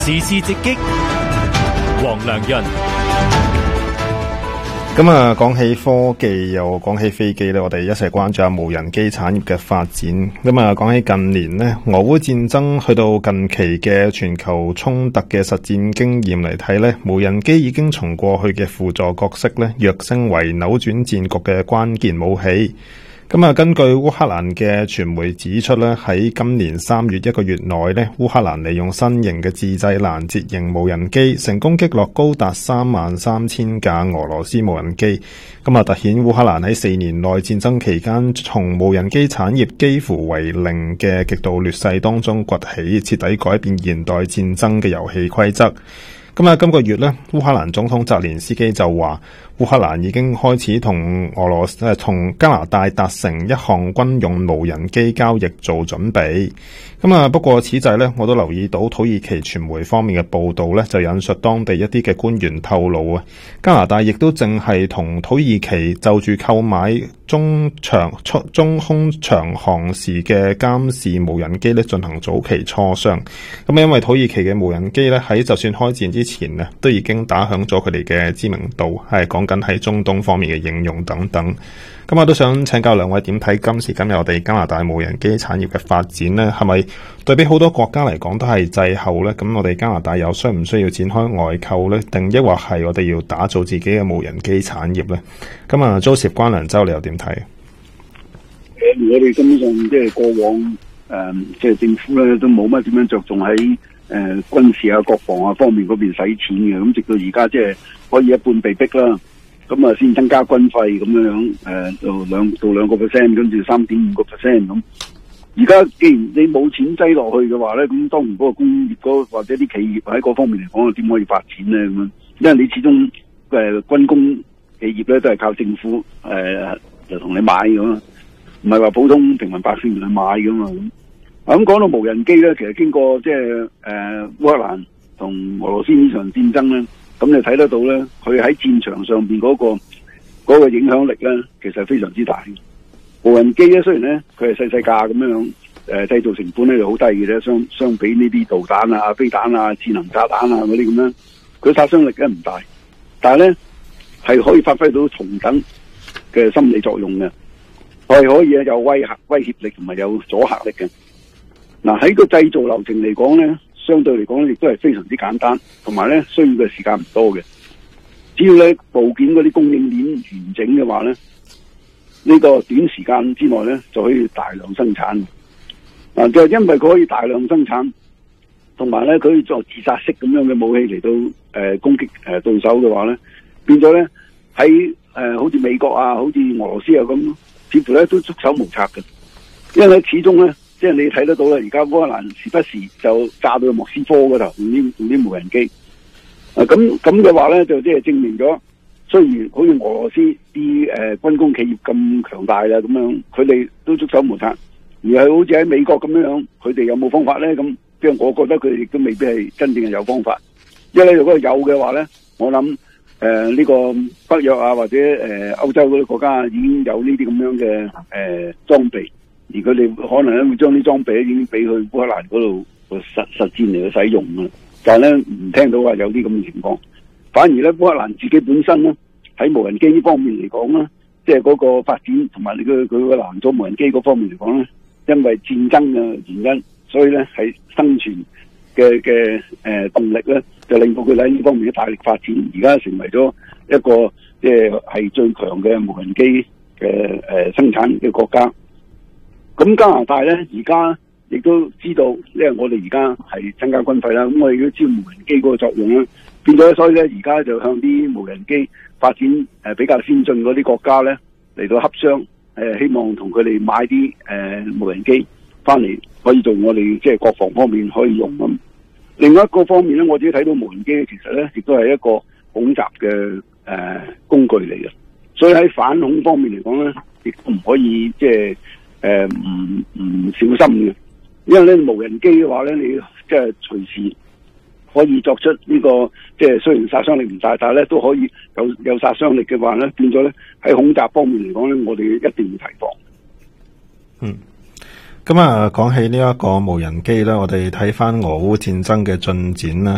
時事直擊，黃良潤。 咁啊，講起科技又講起飛機咧，我哋一齊關注下無人機產業嘅發展。咁啊，講起近年咧，俄烏戰爭去到近期嘅全球衝突嘅實戰經驗嚟睇咧，無人機已經從過去嘅輔助角色咧，躍升為扭轉戰局嘅關鍵武器。咁啊，根據烏克蘭嘅傳媒指出咧，喺今年3月一個月內咧，烏克蘭利用新型嘅自製攔截型無人機，成功擊落高達33000架俄羅斯無人機。咁啊，凸顯烏克蘭喺4年內戰爭期間，從無人機產業幾乎為零嘅極度劣勢當中崛起，徹底改變現代戰爭嘅遊戲規則。咁啊，今個月咧，烏克蘭總統澤連斯基就話，烏克蘭已經開始同加拿大達成一項軍用無人機交易做準備。咁啊，不過此際咧，我都留意到土耳其傳媒方面嘅報道咧，就引述當地一啲嘅官員透露啊，加拿大亦都正係同土耳其就住購買中空長航時嘅監視無人機咧進行早期磋商。咁因為土耳其嘅無人機咧喺就算開戰之前呢，都已經打響咗佢哋嘅知名度，係講緊喺中東方面嘅應用等等。咁我都想請教兩位點睇今時今日我哋加拿大無人機產業嘅發展呢？係咪對比好多國家嚟講都係滯後呢？咁我哋加拿大又需唔需要展開外購呢？定抑或係我哋要打造自己嘅無人機產業呢？咁啊，Joseph 關良州你又點睇？ 我哋根本上即係過往即係政府咧都冇乜點樣着重喺軍事啊、國防啊方面嗰邊使錢嘅，咁直到而家即係可以一半被逼啦。咁啊，先增加軍費咁樣到2%，跟住3.5%咁。而家既然你冇錢擠落去嘅話咧，咁當然嗰個工業或者啲企業喺嗰方面嚟講，點可以發展咧？咁樣，因為你始終軍工企業咧都係靠政府就同你買㗎嘛，唔係話普通平民百姓嚟買㗎嘛。咁講到無人機咧，其實經過即係烏克蘭同俄羅斯呢場戰爭咧。咁你睇得到咧，佢喺戰場上邊嗰個影響力咧，其實非常之大。無人機咧，雖然咧佢係細架咁樣，製造成本咧就好低嘅啫，相比呢啲導彈啊、飛彈啊、智能炸彈啊嗰啲咁樣，佢殺傷力咧唔大，但係咧係可以發揮到同等嘅心理作用嘅，係可以有威脅力同埋有阻嚇力嘅。嗱，喺個製造流程嚟講咧，相對嚟講亦都係非常之簡單，同埋咧需要嘅時間唔多嘅。只要咧部件嗰啲供應鏈完整嘅話咧，呢個短時間之內咧就可以大量生產。嗱，就係因為佢可以大量生產，同埋咧佢可以作自殺式咁樣嘅武器嚟到攻擊對手嘅話咧，變咗咧喺好似美國啊、好似俄羅斯啊咁，似乎咧都束手無策嘅。因為始終咧。即係你睇得到啦，而家烏克蘭時不時就炸到莫斯科嗰度，用啲無人機。咁嘅話咧，就即係證明咗，雖然好似俄羅斯啲軍工企業咁強大啦，咁樣佢哋都束手無策。而係好似喺美國咁樣，佢哋有冇方法咧？咁即係我覺得佢哋亦都未必係真正係有方法。因為如果有嘅話咧，我諗呢個北約啊或者歐洲嗰啲國家已經有呢啲咁樣嘅裝備。而佢哋可能咧會將啲裝備已經俾去烏克蘭嗰度實戰嚟去使用啦，但係咧唔聽到話有啲咁嘅情況，反而咧烏克蘭自己本身咧喺無人機呢方面嚟講咧，即係嗰個發展同埋佢個攔阻無人機嗰方面嚟講咧，因為戰爭嘅原因，所以咧係生存嘅動力咧，就令到佢喺呢方面嘅大力發展，而家成為咗一個即係最強嘅無人機嘅生產嘅國家。咁加拿大咧，而家亦都知道，因為我哋而家係增加軍費啦，咁我哋都知道無人機嗰個作用啦，變咗所以咧，而家就向啲無人機發展比較先進嗰啲國家咧嚟到洽商，希望同佢哋買啲無人機翻嚟，可以做我哋即係國防方面可以用咁。另外一個方面咧，我自己睇到無人機其實咧，亦都係一個恐襲嘅工具嚟嘅，所以喺反恐方面嚟講咧，亦都唔可以即係。唔小心嘅，因為咧無人機嘅話咧，你即係隨時可以作出呢個即係雖然殺傷力唔大，但係咧都可以有殺傷力嘅話咧，變咗咧喺恐襲方面嚟講咧，我哋一定要提防。 咁啊，講起呢一個無人機咧，我哋睇翻俄烏戰爭嘅進展啦。